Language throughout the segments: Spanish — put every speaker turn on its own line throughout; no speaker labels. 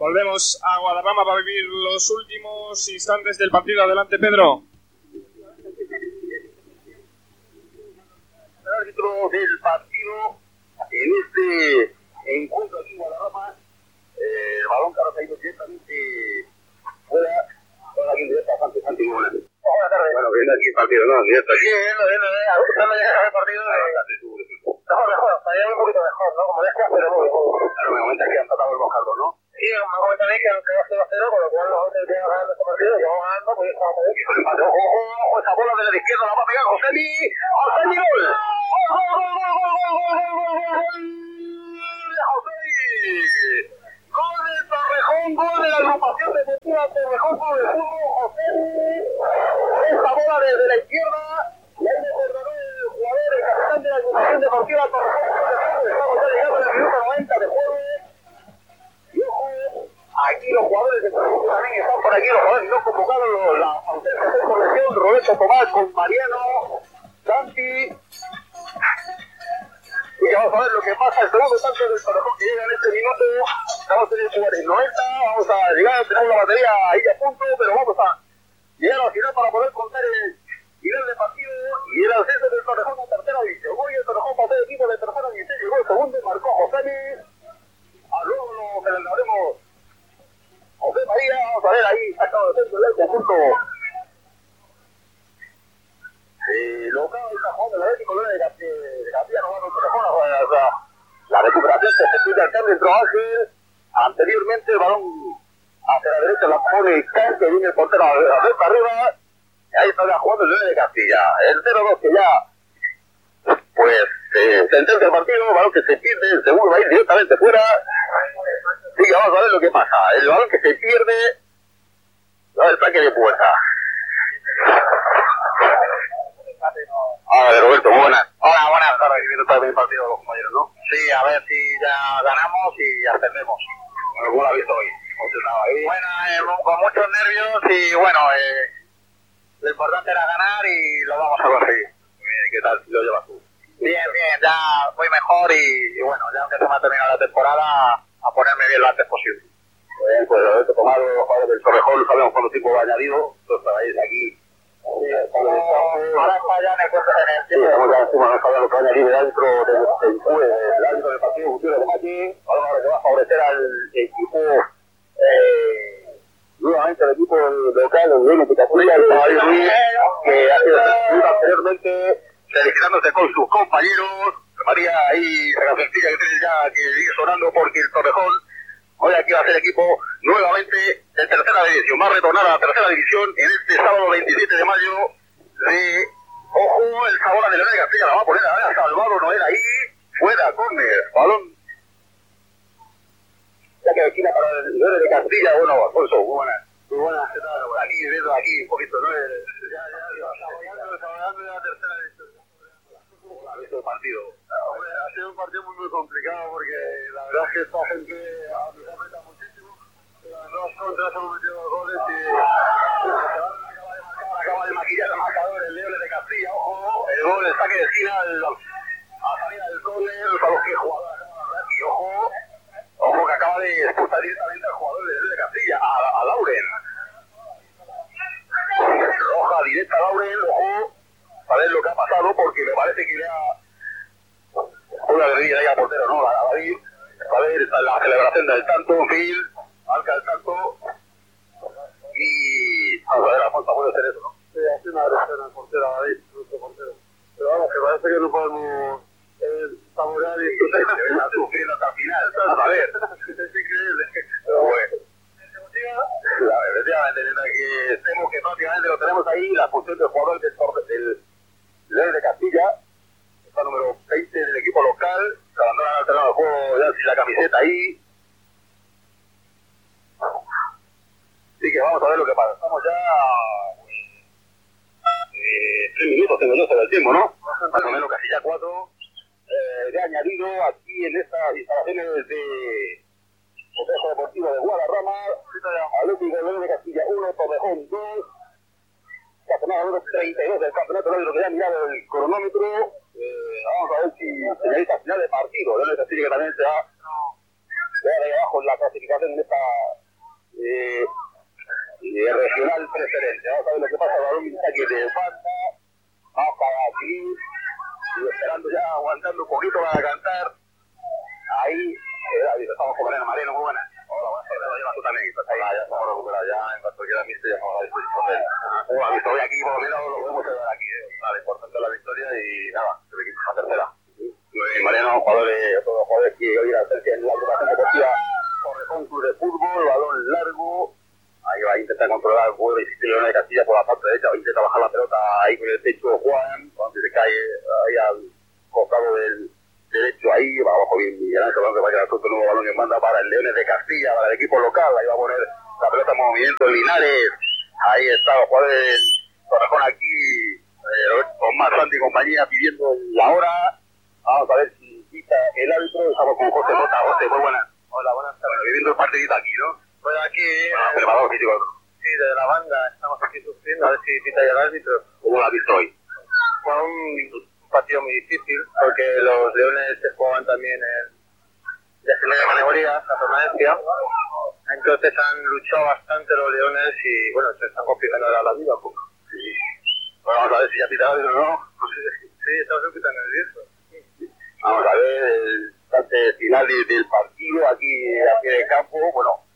Volvemos a Guadarrama para vivir los últimos instantes del partido. Adelante, Pedro.
El árbitro del partido en este encuentro aquí en Guadarrama, el balón que ha caído directamente fuera, con la indirecta Santi Gómez. Buenas tardes. Bueno, viendo aquí el partido, ¿no? Directo aquí. Sí, viendo, usted me llega a ver el partido mejor, estaría un poquito mejor, ¿no? Como decía, pero muy bien. Claro, me comenta que han tratado el mojarlo, ¿no? Sí, me comentan ahí que va 0-0, con lo cual nosotros tenemos ganando este partido, que vamos ganando, pues estamos ahí. Ojo, esa bola desde la izquierda la va a pegar Josemi, gol. Gol de Torrejón, gol de la agrupación deportiva Torrejón Club de Fútbol, Josemi, esa bola desde la izquierda, y ahí me acordó el jugador, el capitán de la agrupación deportiva Torrejón Club de Fútbol. Estamos ya llegando al minuto 90 de juego. Y ojo, aquí los jugadores de Torrejón también están por aquí, los jugadores no convocados, la ausencia de corrección, Roberto Tomás con Mariano, Santi. Y vamos a ver lo que pasa, el segundo tanto del Torrejón que llega en este minuto. Estamos en el 90, vamos a llegar, tenemos la batería ahí a punto, pero vamos a llegar al final para poder contar el final del partido y el ascenso del Torrejón a tercera división. Hoy el Torrejón pasó de equipo de tercera división, llegó el segundo, marcó Josemi. Luego lo celebraremos José María, vamos a ver ahí, sacado de centro del conjunto. Local del cajón del Atlético de Castilla, no va a Torrejón, la recuperación que se pide acá dentro Ángel. Anteriormente el balón hacia la derecha la pone Can, que viene el portero a ver para arriba. Y ahí está ya jugando el León de Castilla. El 0-2 que ya, pues, sentencia el partido, el balón que se pierde, el segundo va a ir directamente fuera. Sí, que vamos a ver lo que pasa. El balón que se pierde, va el saque de puerta. Roberto, buenas. Hola, buenas tardes. Viviendo también el partido de los compañeros, ¿no? Sí, a ver si ya ganamos y ascendemos. Bueno, ¿cómo lo has visto hoy? Bueno, con muchos nervios y bueno, lo importante era ganar y lo vamos a conseguir. Muy bien, ¿y qué tal lo llevas tú? Bien, ya voy mejor y bueno, ya aunque se me ha terminado la temporada, a ponerme bien lo antes posible. Pues Roberto Tomás, los jugadores del Torrejón, sabemos cuánto tiempo va añadido, entonces estáis aquí. Ahora está ya en el tiempo. Estamos ya encima, no sabemos lo que va a añadir el árbitro del partido Gutiérrez de Machi. Ahora que va a favorecer al equipo, nuevamente el equipo local, el León de Castilla, el Javier Ruiz, que ha sido defendido anteriormente, felicitándose con sus compañeros. María ahí, la cancioncilla que tiene ya que sigue sonando porque el Torrejón hoy aquí va a ser equipo nuevamente de tercera división. Va a retornar a la tercera división en este sábado 27 de mayo de... Ojo, el sabor de León de Castilla la va a poner a Salvador Noel ahí. Fuera, córner, balón. Ya que esquina para el León de Castilla. Bueno, Alfonso, muy buenas. Muy buenas, ¿qué tal? Aquí, viendo aquí un poquito, ¿no? Saboreando la tercera división. ¿Cómo ha visto el partido? Ha sido un partido muy complicado porque la verdad es que esta gente nos aprieta muchísimo. Las dos contras hemos metido dos goles y acaba de maquillar el marcador el León de Castilla. Ojo, el gol, el saque de esquina a salida del córner, a los que jugador y ojo que acaba de expulsar directamente al jugador del León de Castilla, a Lauren. Roja directa a Lauren, ojo, a ver lo que ha pasado porque me parece que le ha una guerrilla ahí al portero, ¿no? A David, a ver la celebración del tanto, en fin, marca el tanto y vamos a ver, Alfonso puede hacer eso, ¿no? Sí, hace una agresión al portero, a David, nuestro portero. Pero vamos, que parece que no podemos saborear y está sufriendo hasta el final. A ver, es increíble. Pero bueno. Efectivamente, que vemos que prácticamente lo tenemos ahí, la función del jugador del León de Castilla. Número 20 del equipo local, se abandona al terreno de juego ya sin la camiseta ahí. Así que vamos a ver lo que pasa. Estamos ya 3 minutos tengo yo sobre el tiempo, ¿no? Más o menos casi ya 4 de añadido aquí en estas instalaciones de Complejo Deportivo de Guadarrama. Atlético León de Castilla 1, Torrejón 2. Campeonato número 32 del campeonato, lo que ya ha mirado el cronómetro. Vamos a ver si señalita final de partido. León de Castilla que también se va ahí abajo en la clasificación en esta de regional preferente. Vamos a ver lo que pasa. Balón está aquí de banda. Vamos para aquí. Y esperando ya, aguantando un poquito para cantar. Ahí, estamos con Mariano. Mariano, muy buena. Hola, buenas tardes. Lo llevas tú también. Ya estamos recuperados. Ya en cuanto quiera mister, ya estamos a disposición de él. Hola, estoy aquí, por lo menos lo podemos llevar aquí. Vale, importante la victoria y nada, el equipo es la tercera. Mariano, otros jugadores que hoy a hacer en la agrupación deportiva Torrejón Club de Fútbol, balón largo. Ahí va a intentar controlar el juego de León de Castilla por la parte derecha, va a intentar bajar la pelota ahí con el pecho Juan, cuando se cae ahí al costado del derecho, ahí va abajo bien Miguel Ángel, que va a quedar otro nuevo balón que manda para el Leones de Castilla, para el equipo local, ahí va a poner la pelota en movimiento Linares, ahí está los jugadores del Torrejón aquí, con más Santi y compañía pidiendo la hora. Vamos a ver si quita el árbitro. Estamos con José Mota. José, muy buenas. Hola, buenas tardes. Viviendo el partidito aquí, ¿no? Pues aquí... preparado físico. Sí, desde la banda. Estamos aquí sufriendo a ver si quita el árbitro. ¿Cómo lo has visto hoy? Fue un partido muy difícil porque los Leones se jugaban también en la primera categoría, la permanencia. Entonces han luchado bastante los Leones y, bueno, se están complicando ahora la vida un poco. Sí. Bueno, vamos a ver si ya quita el árbitro, ¿no? Sí, estamos un poquito nerviosos. Vamos a ver el instante final del partido aquí a pie de campo. Bueno,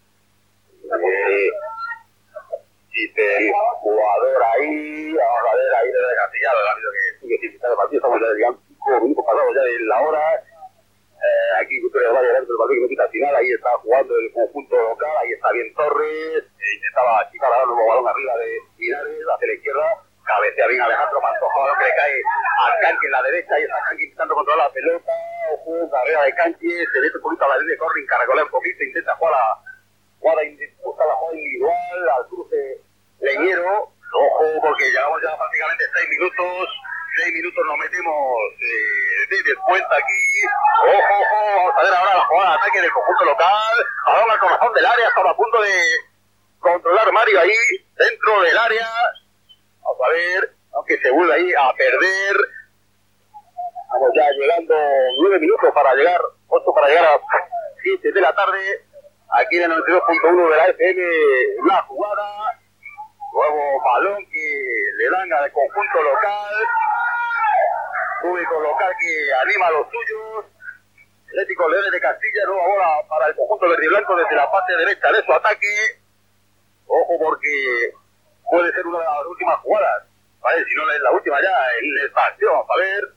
dice el jugador ahí. Vamos a ver ahí desde Castilla, el árbitro que sigue sin quitar el partido. Estamos ya 5 minutos pasados ya de la hora. Aquí Victoria va a llegar el partido que no quita al final. Ahí está jugando el conjunto local. Ahí está bien Torres. Intentaba achicar ahora el nuevo balón arriba de Linares hacia la izquierda. Cabecea bien Alejandro Pantoja, balón que le cae al Canqui en la derecha y está Canqui intentando controlar la pelota. Ojo, carrera de Canqui, se mete un poquito a la línea de corre, encaracolea un poquito, intenta buscar la jugada individual al cruce Leñero. Ojo, porque llevamos ya prácticamente 6 minutos nos metemos de descuento aquí. Ojo, vamos a ver ahora la jugada de ataque del conjunto local. Ahora al corazón del área, estaba a punto de controlar Mario ahí, dentro del área. Vamos a ver, aunque se vuelve ahí a perder. Estamos ya llegando 9 minutos para llegar, 8 para llegar a 7 de la tarde. Aquí en el 92.1 de la FM, la jugada. Nuevo balón que le dan al conjunto local. Público local que anima a los suyos. Atlético Leones de Castilla, nueva bola para el conjunto verde y blanco desde la parte derecha de su ataque. Ojo porque puede ser una de las últimas jugadas, ¿vale? Si no es la última ya en esta acción, vamos a ver.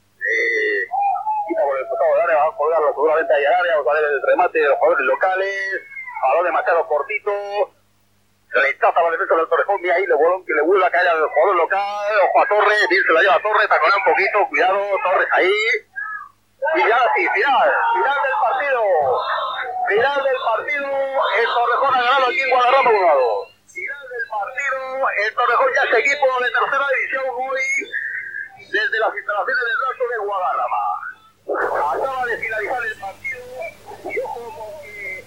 Quita por el costado del área, vamos a colgarlo seguramente ahí al área, vamos a ver el remate de los jugadores locales, balón demasiado cortito, rechaza la defensa del Torrejón, mira ahí el balón que le vuelve a caer al jugador local, ojo a Torres, bien se la lleva a Torres, taconea un poquito, cuidado, Torres ahí, y ya sí, final del partido, el Torrejón ha ganado aquí en Guadarrama 1-2. Final del partido, el Torrejón ya es equipo de tercera división hoy desde las instalaciones del Raso de Guadarrama. Acaba de finalizar el partido y ojo porque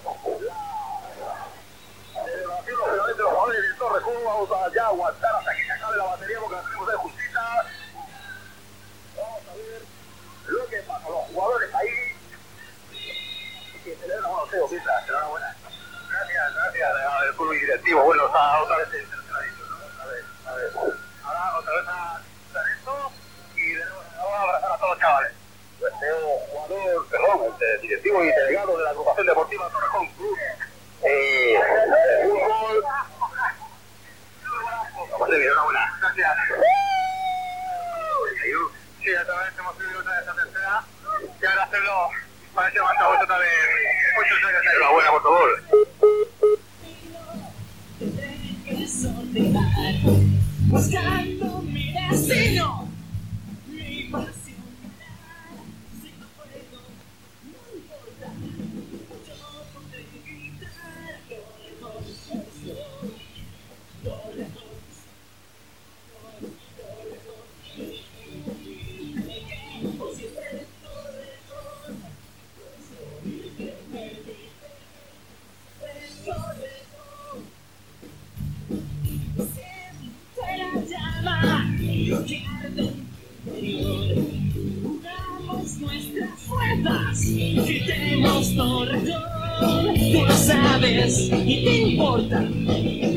la celebración lógicamente los jugadores del Torrejón vamos a ya aguantar hasta que se acabe la batería porque hacemos de justicia. Vamos a ver lo que pasa, los jugadores ahí que celebran, bueno, Teo, enhorabuena. Gracias al club directivo. Bueno, está otra vez en tercera división, ¿no? A ver. Ahora otra vez a hacer esto y vamos a abrazar a todos los chavales. Pues directivo y delegado de la agrupación deportiva Torrejón Club. Fútbol. Vamos a ver, enhorabuena. Gracias. Sí, otra vez hemos subido otra vez a tercera. Y ahora hacerlo para que levanta otra vez. Enhorabuena por favor.
Buscando mi destino, mi pasión, si no puedo, no importa, yo podré gritar, Unamos nuestras fuerzas, gritemos Torrejón, tú lo sabes. ves y te importa.